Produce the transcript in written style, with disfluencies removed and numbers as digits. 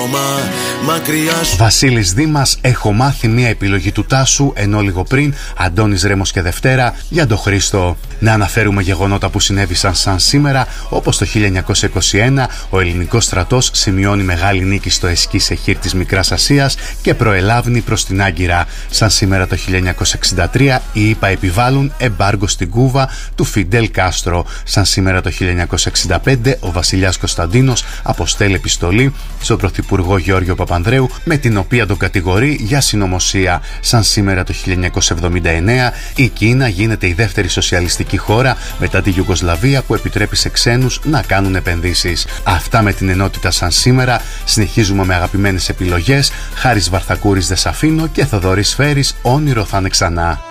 Βασίλης Δήμας, έχω μάθει μια επιλογή του Τάσου, ενώ λίγο πριν Αντώνης Ρέμος και Δευτέρα για τον Χρήστο. Να αναφέρουμε γεγονότα που συνέβησαν σαν σήμερα, όπως το 1921 ο ελληνικός στρατός σημειώνει μεγάλη νίκη στο Εσκή Σεχίρ της Μικράς Ασίας και προελάβνει προς την Άγκυρα. Σαν σήμερα το 1963 οι ΗΠΑ επιβάλλουν εμπάργκο στην Κούβα του Φιντέλ Κάστρο. Σαν σήμερα το 1965 ο βασιλιάς Κωνσταντίνος αποστέλει επιστολή στον πρωθυπουργό Γεώργιο Παπανδρέου με την οποία τον κατηγορεί για συνωμοσία. Σαν σήμερα το 1979 η Κίνα γίνεται η δεύτερη σοσιαλιστική χώρα μετά τη Ιουγκοσλαβία που επιτρέπει σε ξένους να κάνουν επενδύσεις. Αυτά με την ενότητα σαν σήμερα. Συνεχίζουμε με αγαπημένες επιλογές. Χάρης Βαρθακούρης, Δεν σ' αφήνω και Θοδωρής Φέρης, Όνειρο θα είναι ξανά.